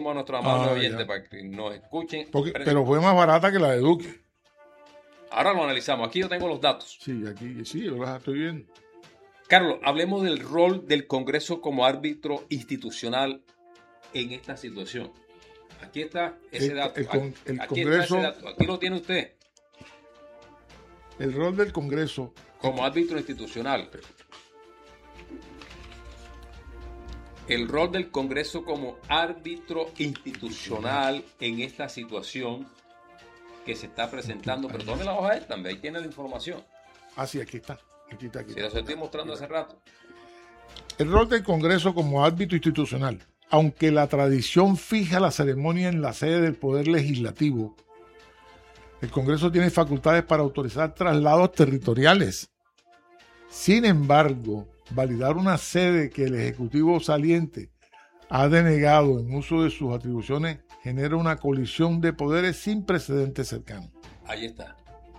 decimos a nuestros amables oyentes para que nos escuchen. Pero fue más barata que la de Duque. Ahora lo analizamos. Aquí yo tengo los datos. Sí, aquí sí, yo los estoy viendo. Carlos, hablemos del rol del Congreso como árbitro institucional en esta situación. Aquí está ese dato. El aquí Congreso, está ese dato. Aquí lo tiene usted. El rol del Congreso como árbitro institucional. El rol del Congreso como árbitro institucional en esta situación que se está presentando. Pero tome la hoja esta, ahí tiene la información. Ah, sí, aquí está. Aquí está. Se lo estoy mostrando hace rato. El rol del Congreso como árbitro institucional. Aunque la tradición fija la ceremonia en la sede del Poder Legislativo, el Congreso tiene facultades para autorizar traslados territoriales. Sin embargo, validar una sede que el Ejecutivo saliente ha denegado en uso de sus atribuciones genera una colisión de poderes sin precedentes cercanos. Ahí está.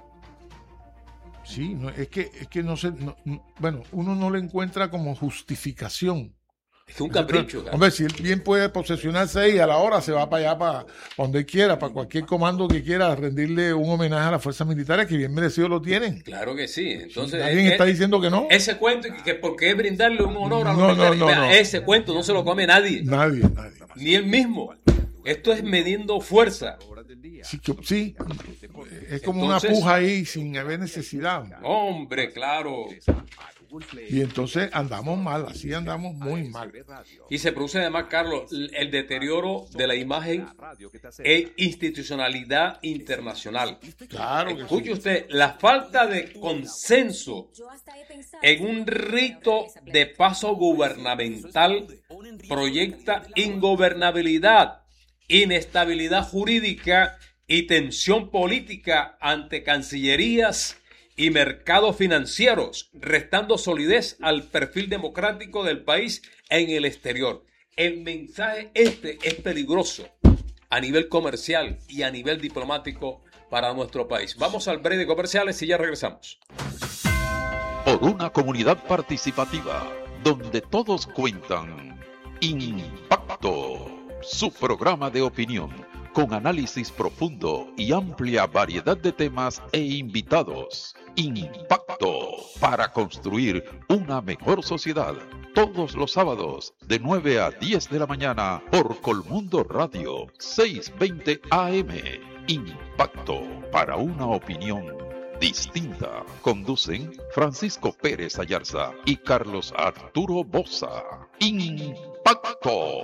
Sí, no, es que no sé, bueno, uno no le encuentra como justificación. Es un capricho. Hombre, si él bien puede posesionarse y a la hora se va para allá, para donde quiera, para cualquier comando que quiera rendirle un homenaje a las fuerzas militares, que bien merecido lo tienen. Claro que sí. Entonces, ¿alguien está diciendo que no? Ese cuento, que porque es brindarle un honor a los militares. No. Ese cuento no se lo come nadie. Nadie. Ni él mismo. Esto es midiendo fuerza. Sí. Es como entonces, una puja ahí sin haber necesidad. Hombre, claro. Y entonces andamos mal, así andamos muy mal. Y se produce además, Carlos, el deterioro de la imagen e institucionalidad internacional. Claro. Escuche usted, la falta de consenso en un rito de paso gubernamental proyecta ingobernabilidad, inestabilidad jurídica y tensión política ante cancillerías y mercados financieros, restando solidez al perfil democrático del país en el exterior. El mensaje es peligroso a nivel comercial y a nivel diplomático para nuestro país. Vamos al break de comerciales y ya regresamos. Por una comunidad participativa donde todos cuentan. Impacto, su programa de opinión con análisis profundo y amplia variedad de temas e invitados. Impacto para construir una mejor sociedad. Todos los sábados de 9 a 10 de la mañana por Colmundo Radio 620 AM. Impacto para una opinión distinta. Conducen Francisco Pérez Ayarza y Carlos Arturo Boza. Impacto.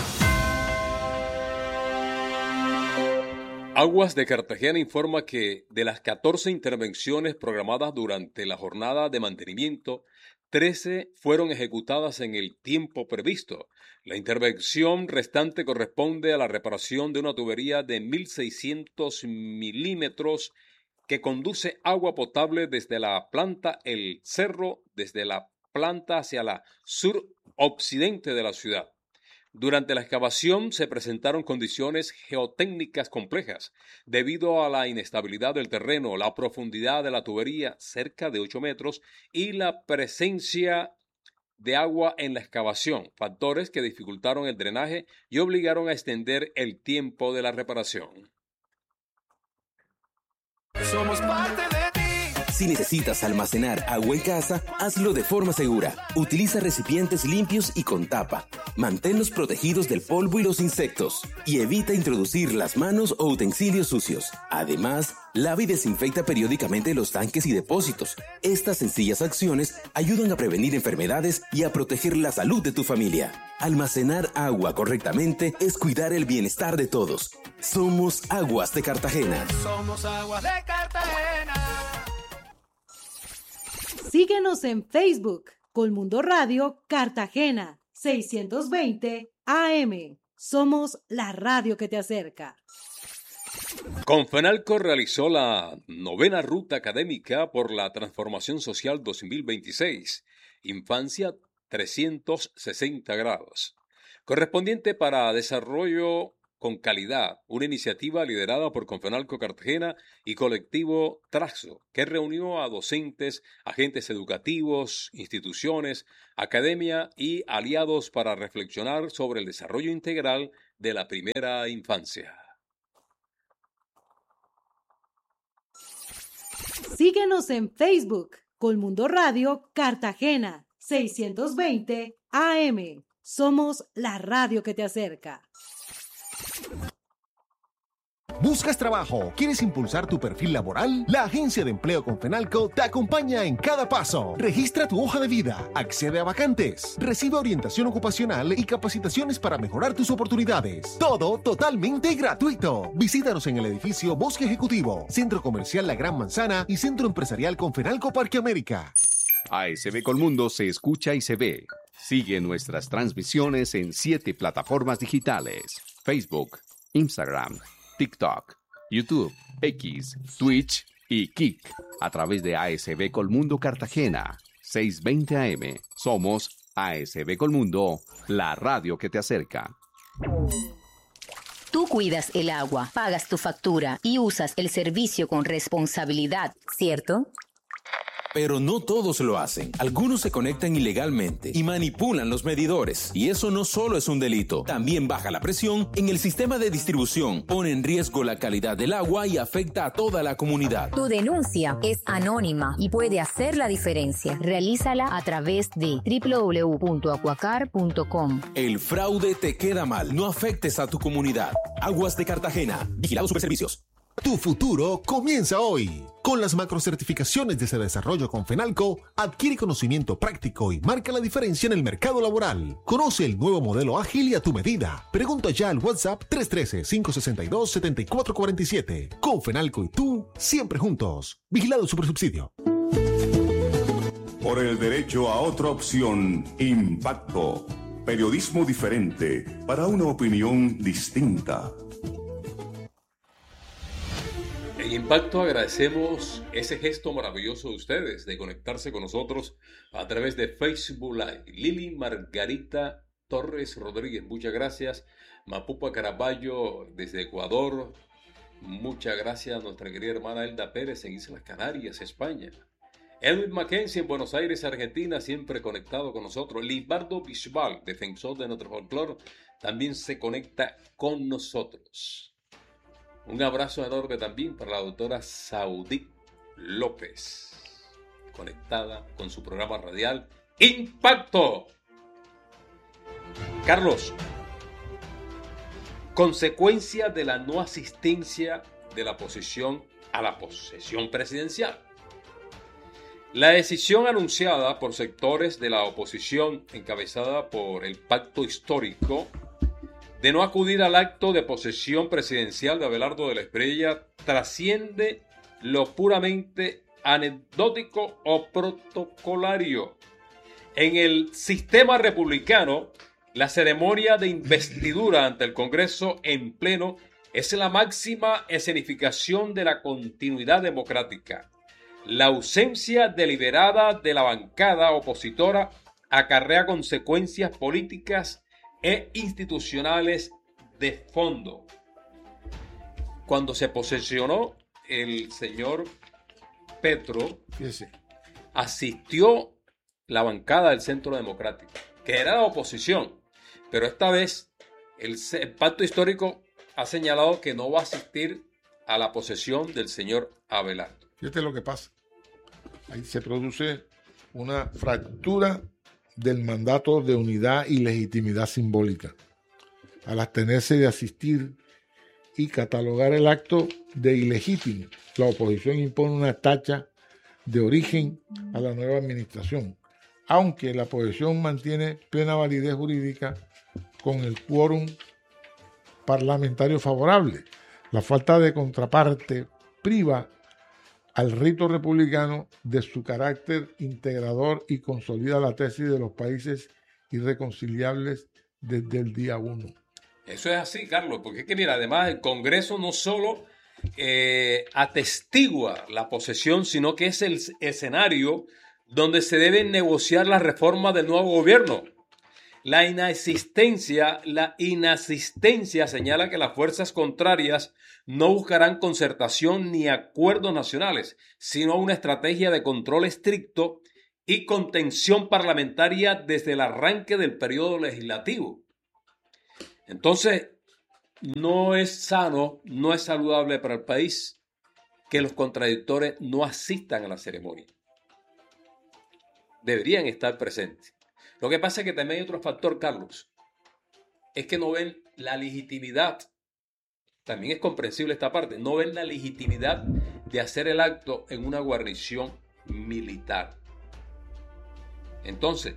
Aguas de Cartagena informa que de las 14 intervenciones programadas durante la jornada de mantenimiento, 13 fueron ejecutadas en el tiempo previsto. La intervención restante corresponde a la reparación de una tubería de 1.600 milímetros que conduce agua potable desde la planta El Cerro, desde la planta hacia la suroccidente de la ciudad. Durante la excavación se presentaron condiciones geotécnicas complejas debido a la inestabilidad del terreno, la profundidad de la tubería, cerca de 8 metros, y la presencia de agua en la excavación, factores que dificultaron el drenaje y obligaron a extender el tiempo de la reparación. Somos parte de ti. Si necesitas almacenar agua en casa, hazlo de forma segura. Utiliza recipientes limpios y con tapa. Manténlos protegidos del polvo y los insectos. Y evita introducir las manos o utensilios sucios. Además, lava y desinfecta periódicamente los tanques y depósitos. Estas sencillas acciones ayudan a prevenir enfermedades y a proteger la salud de tu familia. Almacenar agua correctamente es cuidar el bienestar de todos. Somos Aguas de Cartagena. Somos Aguas de Cartagena. Síguenos en Facebook, Colmundo Radio Cartagena, 620 AM. Somos la radio que te acerca. Confenalco realizó la 9ª Ruta Académica por la Transformación Social 2026, Infancia 360 grados, correspondiente para Desarrollo con Calidad, una iniciativa liderada por Confenalco Cartagena y Colectivo Traxo, que reunió a docentes, agentes educativos, instituciones, academia y aliados para reflexionar sobre el desarrollo integral de la primera infancia. Síguenos en Facebook, Colmundo Radio Cartagena, 620 AM. Somos la radio que te acerca. ¿Buscas trabajo? ¿Quieres impulsar tu perfil laboral? La Agencia de Empleo Confenalco te acompaña en cada paso. Registra tu hoja de vida, accede a vacantes, recibe orientación ocupacional y capacitaciones para mejorar tus oportunidades. Todo totalmente gratuito. Visítanos en el edificio Bosque Ejecutivo, Centro Comercial La Gran Manzana y Centro Empresarial Confenalco Parque América. ASB Colmundo se escucha y se ve. Sigue nuestras transmisiones en 7 plataformas digitales: Facebook, Instagram, TikTok, YouTube, X, Twitch y Kik, a través de ASB Colmundo Cartagena, 620 AM. Somos ASB Colmundo, la radio que te acerca. Tú cuidas el agua, pagas tu factura y usas el servicio con responsabilidad, ¿cierto? Pero no todos lo hacen. Algunos se conectan ilegalmente y manipulan los medidores. Y eso no solo es un delito, también baja la presión en el sistema de distribución, pone en riesgo la calidad del agua y afecta a toda la comunidad. Tu denuncia es anónima y puede hacer la diferencia. Realízala a través de www.acuacar.com. El fraude te queda mal. No afectes a tu comunidad. Aguas de Cartagena. Vigilado Superservicios. Tu futuro comienza hoy. Con las macrocertificaciones de Cedesarrollo Confenalco, adquiere conocimiento práctico y marca la diferencia en el mercado laboral. Conoce el nuevo modelo ágil y a tu medida. Pregunta ya al WhatsApp 313-562-7447. Confenalco y tú, siempre juntos. Vigilado Supersubsidio. Por el derecho a otra opción, Impacto. Periodismo diferente para una opinión distinta. En Impacto agradecemos ese gesto maravilloso de ustedes de conectarse con nosotros a través de Facebook Live. Lili Margarita Torres Rodríguez, muchas gracias. Mapupa Caraballo desde Ecuador, muchas gracias a nuestra querida hermana Elda Pérez en Islas Canarias, España. Edwin Mackenzie en Buenos Aires, Argentina, siempre conectado con nosotros. Libardo Bisbal, defensor de nuestro folclore, también se conecta con nosotros. Un abrazo enorme también para la doctora Saudí López, conectada con su programa radial Impacto. Carlos, consecuencia de la no asistencia de la oposición a la posesión presidencial. La decisión anunciada por sectores de la oposición encabezada por el Pacto Histórico de no acudir al acto de posesión presidencial de Abelardo de la Espriella trasciende lo puramente anecdótico o protocolario. En el sistema republicano, la ceremonia de investidura ante el Congreso en pleno es la máxima escenificación de la continuidad democrática. La ausencia deliberada de la bancada opositora acarrea consecuencias políticas e institucionales de fondo. Cuando se posesionó el señor Petro, asistió la bancada del Centro Democrático, que era la oposición, pero esta vez el Pacto Histórico ha señalado que no va a asistir a la posesión del señor Abelardo. Fíjate lo que pasa. Ahí se produce una fractura del mandato de unidad y legitimidad simbólica, al abstenerse de asistir y catalogar el acto de ilegítimo. La oposición impone una tacha de origen a la nueva administración, aunque la oposición mantiene plena validez jurídica con el quórum parlamentario favorable. La falta de contraparte priva al rito republicano de su carácter integrador y consolida la tesis de los países irreconciliables desde el día 1. Eso es así, Carlos, porque es que mira, además el Congreso no solo atestigua la posesión, sino que es el escenario donde se deben negociar las reformas del nuevo gobierno. La inasistencia señala que las fuerzas contrarias no buscarán concertación ni acuerdos nacionales, sino una estrategia de control estricto y contención parlamentaria desde el arranque del periodo legislativo. Entonces, no es sano, no es saludable para el país que los contradictores no asistan a la ceremonia. Deberían estar presentes. Lo que pasa es que también hay otro factor, Carlos, es que no ven la legitimidad. También es comprensible esta parte. No ven la legitimidad de hacer el acto en una guarnición militar. Entonces,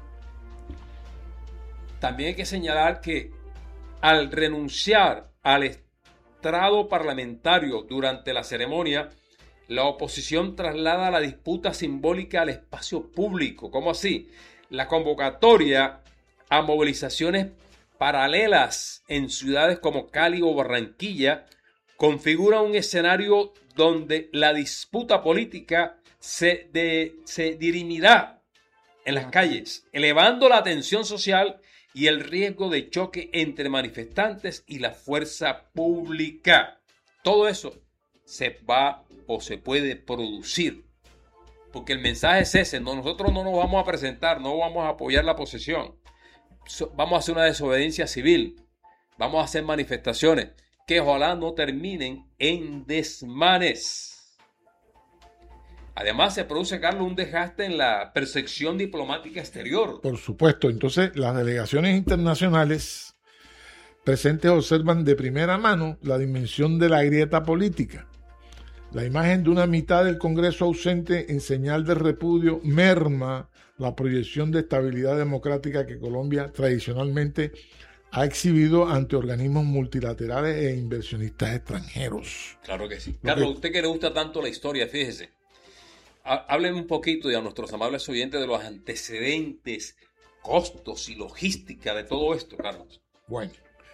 también hay que señalar que al renunciar al estrado parlamentario durante la ceremonia, la oposición traslada la disputa simbólica al espacio público. ¿Cómo así? La convocatoria a movilizaciones paralelas en ciudades como Cali o Barranquilla configura un escenario donde la disputa política se dirimirá en las calles, elevando la tensión social y el riesgo de choque entre manifestantes y la fuerza pública. Todo eso se va o se puede producir, porque el mensaje es ese: nosotros no nos vamos a presentar, no vamos a apoyar la posesión, vamos a hacer una desobediencia civil, vamos a hacer manifestaciones que ojalá no terminen en desmanes. Además, se produce, Carlos, un desgaste en la percepción diplomática exterior. Por supuesto. Entonces, las delegaciones internacionales presentes observan de primera mano la dimensión de la grieta política. La imagen de una mitad del Congreso ausente en señal de repudio merma la proyección de estabilidad democrática que Colombia tradicionalmente ha exhibido ante organismos multilaterales e inversionistas extranjeros. Claro que sí. Carlos, usted que le gusta tanto la historia, fíjese. Háblenme un poquito, y a nuestros amables oyentes, de los antecedentes, costos y logística de todo esto, Carlos. Bueno,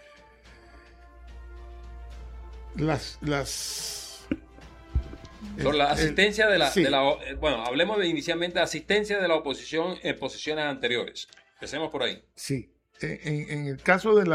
Con la asistencia bueno, hablemos inicialmente de asistencia de la oposición en posiciones anteriores. Empecemos por ahí. Sí, en el caso de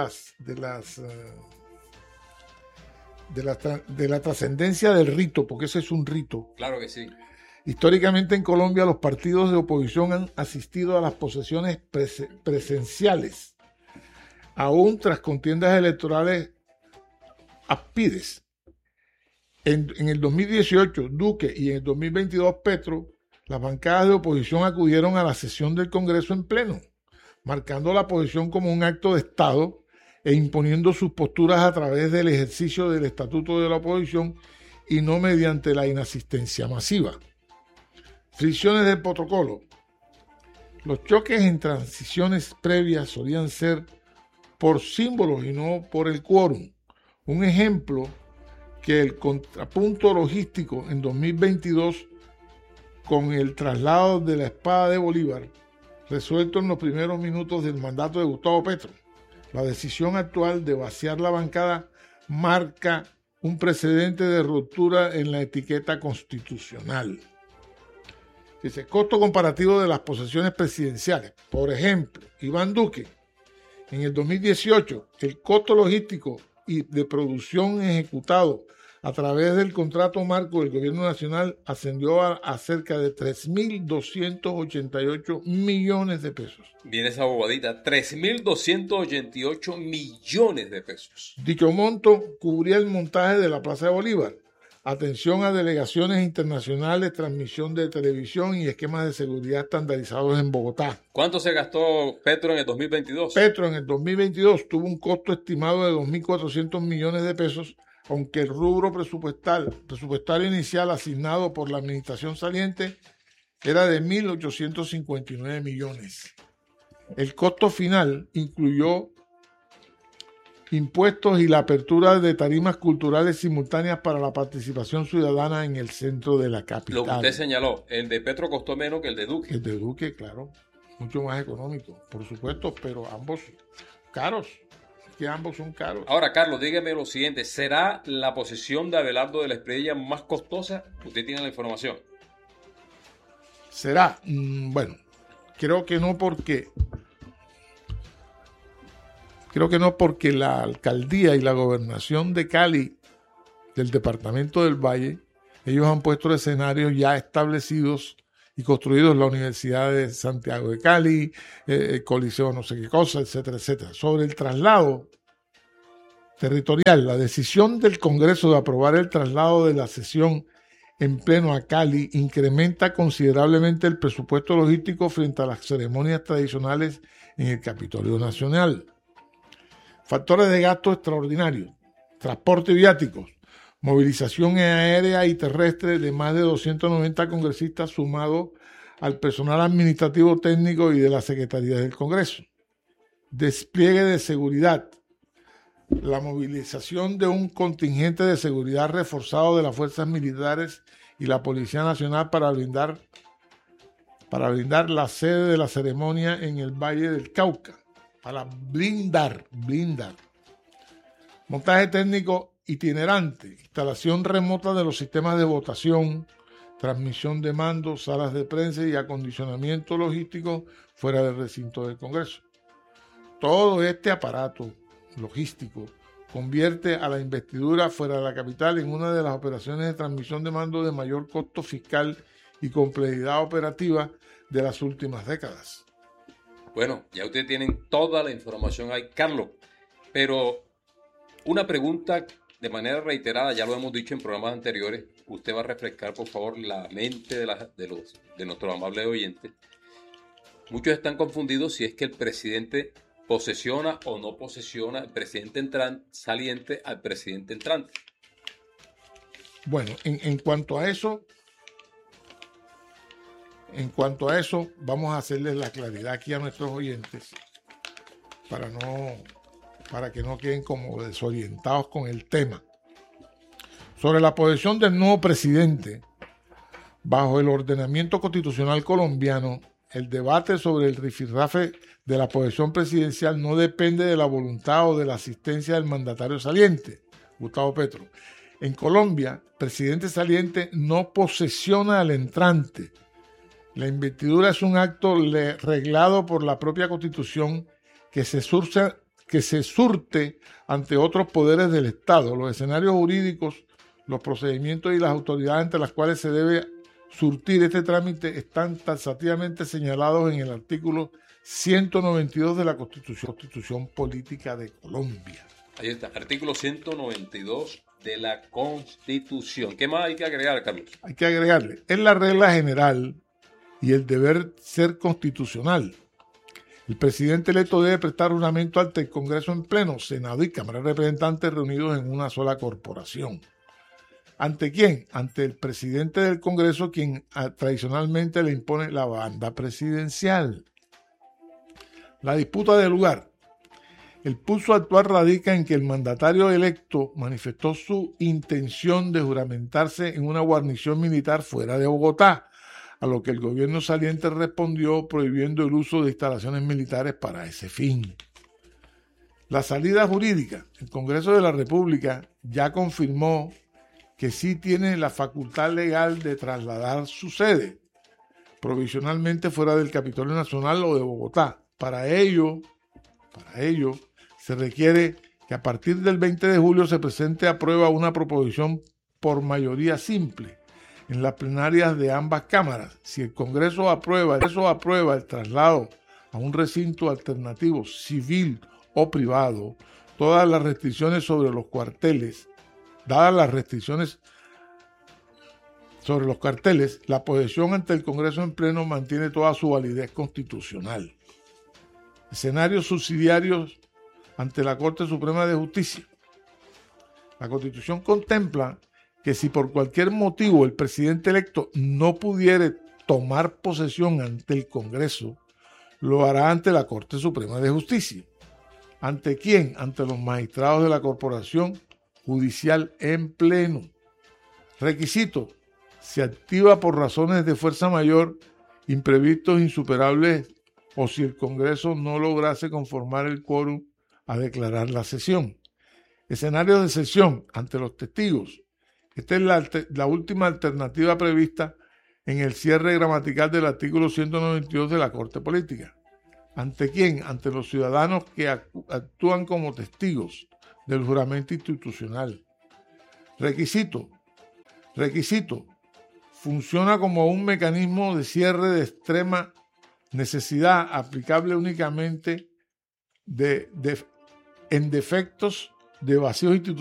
la trascendencia del rito, porque ese es un rito. Claro que sí. Históricamente en Colombia los partidos de oposición han asistido a las posesiones presenciales, aún tras contiendas electorales áspides. En el 2018, Duque, y en el 2022, Petro, las bancadas de oposición acudieron a la sesión del Congreso en pleno, marcando la posición como un acto de Estado e imponiendo sus posturas a través del ejercicio del estatuto de la oposición y no mediante la inasistencia masiva. Fricciones del protocolo. Los choques en transiciones previas solían ser por símbolos y no por el quórum. Un ejemplo, que el contrapunto logístico en 2022 con el traslado de la espada de Bolívar, resuelto en los primeros minutos del mandato de Gustavo Petro. La decisión actual de vaciar la bancada marca un precedente de ruptura en la etiqueta constitucional. Dice, costo comparativo de las posesiones presidenciales. Por ejemplo, Iván Duque, en el 2018, el costo logístico y de producción ejecutado a través del contrato marco del gobierno nacional ascendió a cerca de 3.288 millones de pesos. Viene esa bobadita, 3.288 millones de pesos. Dicho monto cubría el montaje de la Plaza de Bolívar, atención a delegaciones internacionales, transmisión de televisión y esquemas de seguridad estandarizados en Bogotá. ¿Cuánto se gastó Petro en el 2022? Petro en el 2022 tuvo un costo estimado de 2.400 millones de pesos, aunque el rubro presupuestario inicial asignado por la administración saliente era de 1.859 millones. El costo final incluyó impuestos y la apertura de tarimas culturales simultáneas para la participación ciudadana en el centro de la capital. Lo que usted señaló, el de Petro costó menos que el de Duque. El de Duque, claro, mucho más económico, por supuesto, pero ambos caros. Que ambos son caros. Ahora, Carlos, dígame lo siguiente: ¿será la posesión de Abelardo de la Espriella más costosa? Usted tiene la información. ¿Será? Bueno, creo que no porque la alcaldía y la gobernación de Cali, del departamento del Valle, ellos han puesto escenarios ya establecidos y construidos, la Universidad de Santiago de Cali, el Coliseo no sé qué cosa, etcétera, etcétera. Sobre el traslado Territorial. La decisión del Congreso de aprobar el traslado de la sesión en pleno a Cali incrementa considerablemente el presupuesto logístico frente a las ceremonias tradicionales en el Capitolio Nacional. Factores de gasto extraordinarios. Transporte y viáticos. Movilización aérea y terrestre de más de 290 congresistas sumado al personal administrativo técnico y de la Secretaría del Congreso. Despliegue de seguridad. La movilización de un contingente de seguridad reforzado de las fuerzas militares y la Policía Nacional para blindar la sede de la ceremonia en el Valle del Cauca. Para blindar. Montaje técnico itinerante, instalación remota de los sistemas de votación, transmisión de mando, salas de prensa y acondicionamiento logístico fuera del recinto del Congreso. Todo este aparato logístico convierte a la investidura fuera de la capital en una de las operaciones de transmisión de mando de mayor costo fiscal y complejidad operativa de las últimas décadas. Bueno, ya ustedes tienen toda la información ahí, Carlos, pero una pregunta de manera reiterada, ya lo hemos dicho en programas anteriores, usted va a refrescar por favor la mente de nuestros amables oyentes. Muchos están confundidos si es que el presidente posesiona o no posesiona el presidente saliente al presidente entrante. Bueno, en cuanto a eso, vamos a hacerles la claridad aquí a nuestros oyentes para que no queden como desorientados con el tema. Sobre la posesión del nuevo presidente, bajo el ordenamiento constitucional colombiano, el debate sobre el rifirrafe de la posesión presidencial no depende de la voluntad o de la asistencia del mandatario saliente, Gustavo Petro. En Colombia, el presidente saliente no posesiona al entrante. La investidura es un acto reglado por la propia Constitución que se surte ante otros poderes del Estado. Los escenarios jurídicos, los procedimientos y las autoridades ante las cuales se debe surtir este trámite están taxativamente señalados en el artículo 192 de la Constitución Política de Colombia. Ahí está, artículo 192 de la Constitución. ¿Qué más hay que agregar, Carlos? Hay que agregarle, es la regla general y el deber ser constitucional. El presidente electo debe prestar juramento ante el Congreso en pleno, Senado y Cámara de Representantes reunidos en una sola corporación. ¿Ante quién? Ante el presidente del Congreso, quien tradicionalmente le impone la banda presidencial. La disputa de lugar. El pulso actual radica en que el mandatario electo manifestó su intención de juramentarse en una guarnición militar fuera de Bogotá, a lo que el gobierno saliente respondió prohibiendo el uso de instalaciones militares para ese fin. La salida jurídica. El Congreso de la República ya confirmó que sí tiene la facultad legal de trasladar su sede provisionalmente fuera del Capitolio Nacional o de Bogotá. Para ello, se requiere que a partir del 20 de julio se presente a prueba una proposición por mayoría simple en las plenarias de ambas cámaras. Si el Congreso aprueba el traslado a un recinto alternativo civil o privado, todas las restricciones sobre los cuarteles, la posesión ante el Congreso en pleno mantiene toda su validez constitucional. Escenarios subsidiarios ante la Corte Suprema de Justicia. La Constitución contempla que si por cualquier motivo el presidente electo no pudiere tomar posesión ante el Congreso, lo hará ante la Corte Suprema de Justicia. ¿Ante quién? Ante los magistrados de la Corporación Judicial en pleno. Requisito: se activa por razones de fuerza mayor, imprevistos insuperables o si el Congreso no lograse conformar el quórum a declarar la sesión. Escenario de sesión ante los testigos. Esta es la última alternativa prevista en el cierre gramatical del artículo 192 de la Corte Política. ¿Ante quién? Ante los ciudadanos que actúan como testigos del juramento institucional. Requisito. Funciona como un mecanismo de cierre de extrema necesidad aplicable únicamente en defectos de vacíos institucionales